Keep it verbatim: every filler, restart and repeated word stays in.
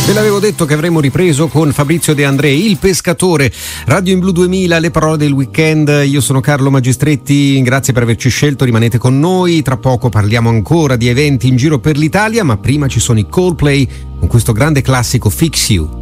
Ve l'avevo detto che avremmo ripreso con Fabrizio De André, il pescatore. Radio in Blu duemila, le parole del weekend. Io sono Carlo Magistretti, grazie per averci scelto, rimanete con noi. Tra poco parliamo ancora di eventi in giro per l'Italia, ma prima ci sono i Coldplay con questo grande classico Fix You.